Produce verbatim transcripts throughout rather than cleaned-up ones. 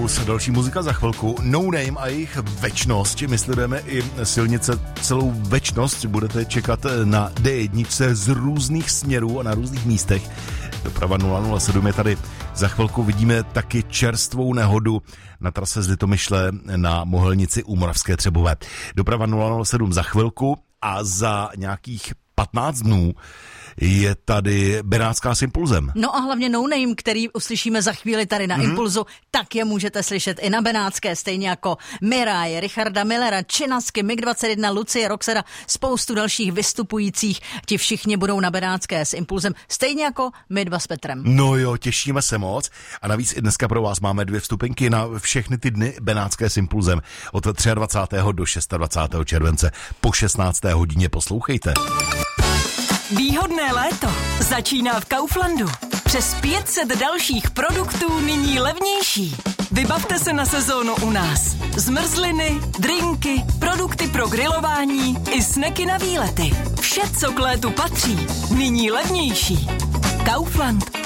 Impuls, další muzika za chvilku. No Name a jejich večnost, my sledujeme i silnice celou večnost, budete čekat na dé jedna z různých směrů a na různých místech. Doprava nula nula sedm je tady. Za chvilku vidíme taky čerstvou nehodu na trase z Litomyšle na Mohelnici u Moravské Třebové. Doprava nula nula sedm za chvilku a za nějakých patnáct dnů je tady Benátská s Impulzem. No a hlavně No Name, který uslyšíme za chvíli tady na mm-hmm. Impulzu, tak je můžete slyšet i na Benátské, stejně jako Miraj, Richarda Millera, Činasky, mig dvacet jedna, Lucie, Roxera, spoustu dalších vystupujících. Ti všichni budou na Benátské s Impulzem, stejně jako my dva s Petrem. No jo, těšíme se moc. A navíc i dneska pro vás máme dvě vstupenky na všechny ty dny Benátské s Impulzem. Od dvacátého třetího do dvacátého šestého července po šestnácté hodině poslouchejte. Výhodné léto začíná v Kauflandu. Přes pět set dalších produktů nyní levnější. Vybavte se na sezónu u nás. Zmrzliny, drinky, produkty pro grilování i sneky na výlety. Vše, co k létu patří, nyní levnější. Kaufland.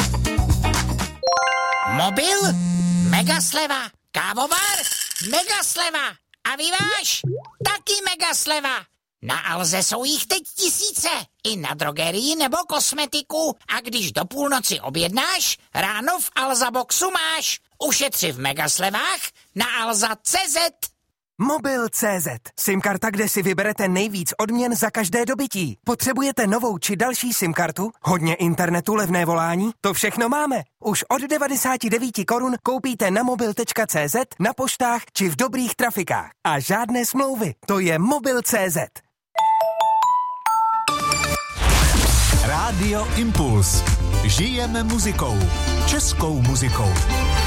Mobil? Mega sleva. Kávovar? Mega sleva. A vyváž? Taky mega sleva. Na Alze jsou jich teď tisíce. I na drogerii nebo kosmetiku. A když do půlnoci objednáš, ráno v Alza Boxu máš. Ušetři v megaslevách na alza tečka cé zet. Mobil tečka cé zet. SIM-karta, kde si vyberete nejvíc odměn za každé dobytí. Potřebujete novou či další SIM-kartu? Hodně internetu, levné volání? To všechno máme. Už od devadesát devět korun koupíte na mobil tečka cé zet, na poštách či v dobrých trafikách. A žádné smlouvy. To je mobil tečka cé zet. Rádio Impuls. Žijeme muzikou. Českou muzikou.